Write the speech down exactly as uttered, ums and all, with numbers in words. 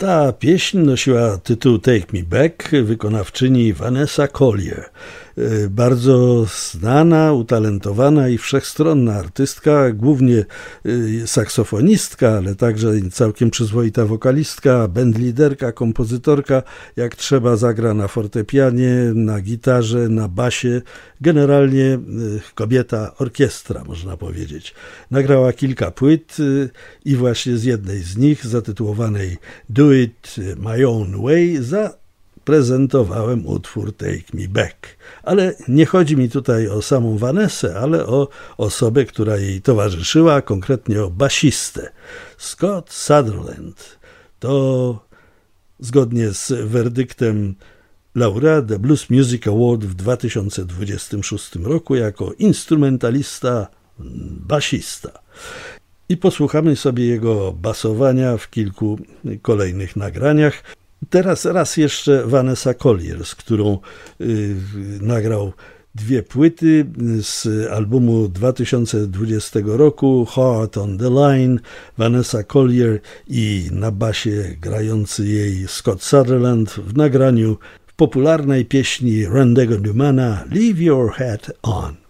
Ta pieśń nosiła tytuł Take Me Back, wykonawczyni Vanessa Collier. Bardzo znana, utalentowana i wszechstronna artystka, głównie saksofonistka, ale także całkiem przyzwoita wokalistka, bandliderka, kompozytorka. Jak trzeba, zagra na fortepianie, na gitarze, na basie. Generalnie kobieta orkiestra, można powiedzieć. Nagrała kilka płyt i właśnie z jednej z nich, zatytułowanej Do It My Own Way, za prezentowałem utwór Take Me Back. Ale nie chodzi mi tutaj o samą Vanessę, ale o osobę, która jej towarzyszyła, konkretnie o basistę. Scott Sutherland to zgodnie z werdyktem laureat The Blues Music Award w dwa tysiące dwudziestym szóstym roku jako instrumentalista, basista. I posłuchamy sobie jego basowania w kilku kolejnych nagraniach. Teraz raz jeszcze Vanessa Collier, z którą y, nagrał dwie płyty z albumu dwa tysiące dwudziestego roku, Heart on the Line, Vanessa Collier i na basie grający jej Scott Sutherland w nagraniu w popularnej pieśni Rendego Dumana Leave Your Hat On.